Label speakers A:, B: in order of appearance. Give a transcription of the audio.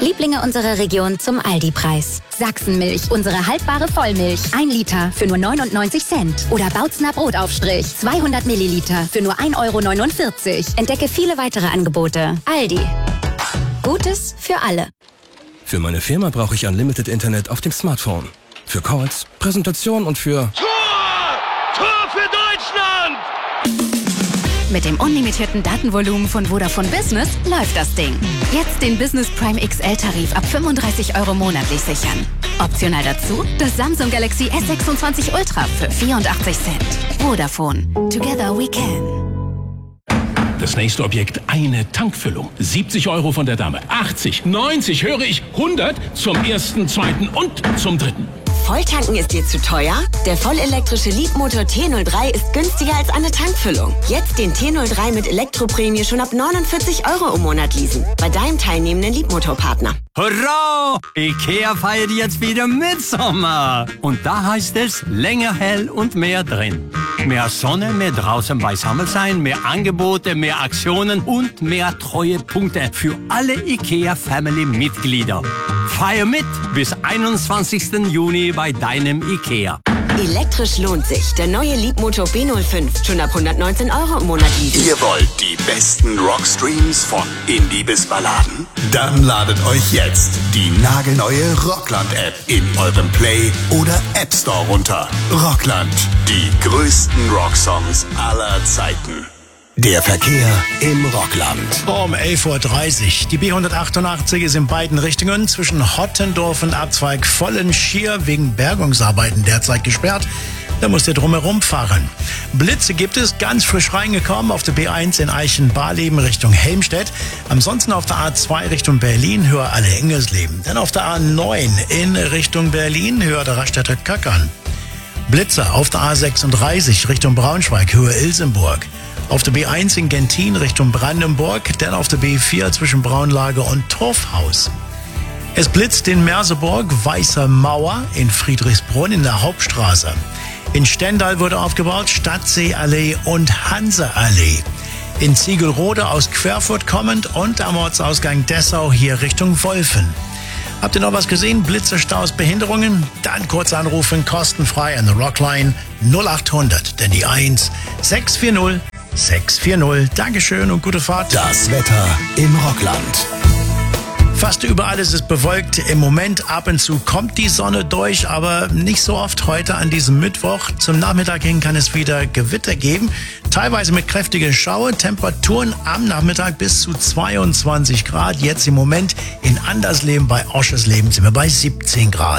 A: Lieblinge unserer Region zum Aldi-Preis. Sachsenmilch, unsere haltbare Vollmilch. 1 Liter für nur 99 Cent. Oder Bautzner Brotaufstrich, 200 Milliliter für nur 1,49 €. Entdecke viele weitere Angebote. Aldi. Gutes für alle.
B: Für meine Firma brauche ich Unlimited Internet auf dem Smartphone. Für Calls, Präsentation und für...
C: Tor für Deutschland!
D: Mit dem unlimitierten Datenvolumen von Vodafone Business läuft das Ding. Jetzt den Business Prime XL-Tarif ab 35 € monatlich sichern. Optional dazu das Samsung Galaxy S26 Ultra für 84 Cent. Vodafone. Together we can.
E: Das nächste Objekt, eine Tankfüllung. 70 € von der Dame. 80, 90, höre ich 100 zum ersten, zweiten und zum dritten.
F: Volltanken ist dir zu teuer? Der vollelektrische Leapmotor T03 ist günstiger als eine Tankfüllung. Jetzt den T03 mit Elektroprämie schon ab 49 € im Monat leasen. Bei deinem teilnehmenden Leapmotor-Partner.
G: Hurra! IKEA feiert jetzt wieder Mitsommer. Und da heißt es, länger hell und mehr drin. Mehr Sonne, mehr draußen beisammen sein, mehr Angebote, mehr Aktionen und mehr Treuepunkte für alle IKEA-Family-Mitglieder. Feier mit bis 21. Juni bei deinem IKEA.
F: Elektrisch lohnt sich. Der neue Leapmotor B05 schon ab 119 € im Monat leasen.
H: Ihr wollt die besten Rockstreams von Indie bis Balladen? Dann ladet euch jetzt die nagelneue Rockland-App in eurem Play- oder App Store runter. Rockland, die größten Rocksongs aller Zeiten. Der Verkehr im Rockland.
I: Um 11:30 Uhr. Die B188 ist in beiden Richtungen zwischen Hottendorf und Abzweig Vollenschier wegen Bergungsarbeiten derzeit gesperrt. Da müsst ihr drumherum fahren. Blitze gibt es, ganz frisch reingekommen auf der B1 in Eichen-Barleben Richtung Helmstedt. Ansonsten auf der A2 Richtung Berlin, höher Alle-Engelsleben. Dann auf der A9 in Richtung Berlin, höher der Raststätter Köckern. Blitze auf der A36 Richtung Braunschweig, höher Ilsenburg. Auf der B1 in Gentin Richtung Brandenburg, dann auf der B4 zwischen Braunlage und Torfhaus. Es blitzt in Merseburg, Weißer Mauer, in Friedrichsbrunn in der Hauptstraße. In Stendal wurde aufgebaut Stadtseeallee und Hanseallee. In Ziegelrode aus Querfurt kommend und am Ortsausgang Dessau hier Richtung Wolfen. Habt ihr noch was gesehen? Blitze, Staus, Behinderungen? Dann kurz anrufen, kostenfrei an der Rockline 0800, denn die 1 640 640. Dankeschön und gute Fahrt.
H: Das Wetter im Rockland.
I: Fast überall ist es bewölkt. Im Moment ab und zu kommt die Sonne durch, aber nicht so oft heute an diesem Mittwoch. Zum Nachmittag hin kann es wieder Gewitter geben, teilweise mit kräftigen Schauer. Temperaturen am Nachmittag bis zu 22 Grad. Jetzt im Moment in Andersleben bei Oschersleben sind wir bei 17 Grad.